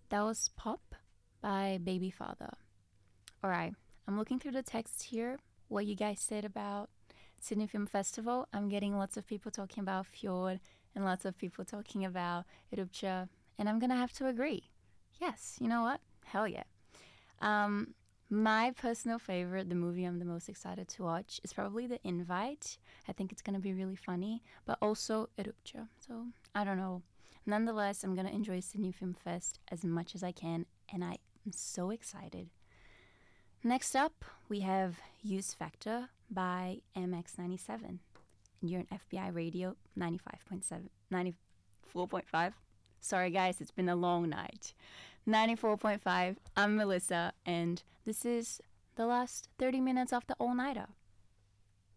That was Pop by Baby Father. All right, I'm looking through the text here. What you guys said about Sydney Film Festival. I'm getting lots of people talking about Fjord and lots of people talking about Erupcha, and I'm gonna have to agree. Yes, you know what? Hell yeah. Um, my personal favorite, the movie I'm the most excited to watch, is probably The Invite. I think it's gonna be really funny, but also Erupcha. So I don't know. Nonetheless, I'm gonna enjoy Sydney Film Fest as much as I can, and I am so excited. Next up, we have Use Factor by MX97. You're an FBI Radio 95.7, 94.5. Sorry, guys, it's been a long night. 94.5. I'm Melissa, and this is the last 30 minutes of the all nighter.